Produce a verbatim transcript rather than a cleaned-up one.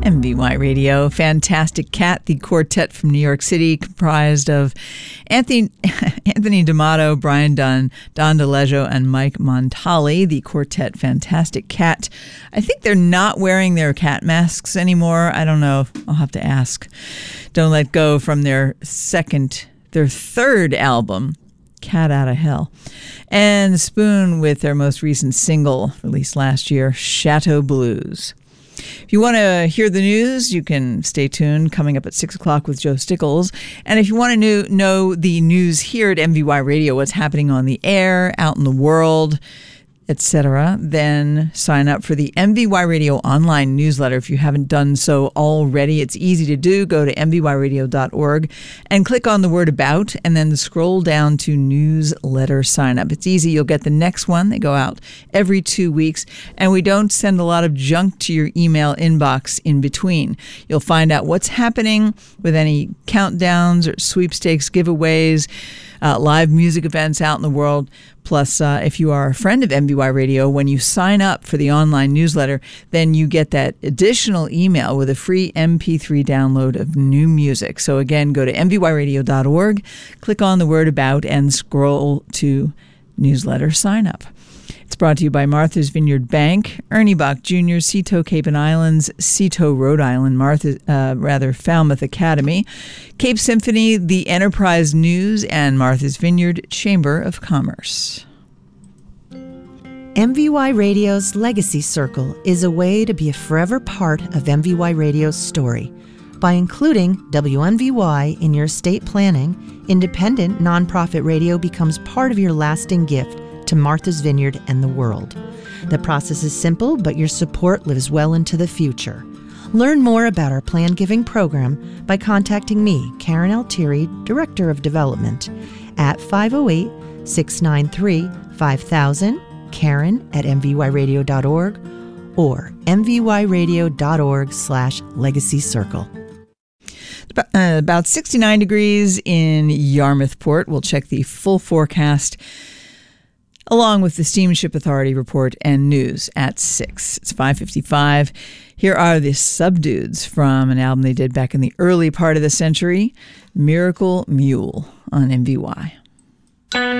M V Y Radio. Fantastic Cat, the quartet from New York City, comprised of Anthony, Anthony D'Amato, Brian Dunn, Don DeLeggio, and Mike Montali. The quartet Fantastic Cat. I think they're not wearing their cat masks anymore. I don't know. I'll have to ask. Don't Let Go from their second, their third album, Cat Outta Hell. And Spoon with their most recent single, released last year, Chateau Blues. If you want to hear the news, you can stay tuned. Coming up at six o'clock with Joe Stickles. And if you want to know, know the news here at M V Y Radio, what's happening on the air, out in the world, et cetera, then sign up for the M V Y Radio online newsletter. If you haven't done so already, it's easy to do. Go to M V Y radio dot org and click on the word about, and then scroll down to newsletter sign up. It's easy. You'll get the next one. They go out every two weeks, and we don't send a lot of junk to your email inbox in between. You'll find out what's happening with any countdowns or sweepstakes giveaways, uh, live music events out in the world. Plus, uh, if you are a friend of M V Y Radio, when you sign up for the online newsletter, then you get that additional email with a free M P three download of new music. So again, go to M V Y radio dot org, click on the word about, and scroll to newsletter sign up. It's brought to you by Martha's Vineyard Bank, Ernie Bach Junior, Seto Cape and Islands, Seto Rhode Island, Martha, uh, rather Falmouth Academy, Cape Symphony, the Enterprise News, and Martha's Vineyard Chamber of Commerce. M V Y Radio's Legacy Circle is a way to be a forever part of M V Y Radio's story. By including W M V Y in your estate planning, independent nonprofit radio becomes part of your lasting gift to Martha's Vineyard and the world. The process is simple, but your support lives well into the future. Learn more about our plan giving program by contacting me, Karen Altieri, Director of Development, at five oh eight, six nine three, five thousand, Karen at M V Y radio dot org, or M V Y radio dot org slash legacy circle. Uh, about sixty-nine degrees in Yarmouth Port. We'll check the full forecast along with the Steamship Authority report and news at six. It's five fifty-five. Here are the Subdudes from an album they did back in the early part of the century, Miracle Mule on M V Y.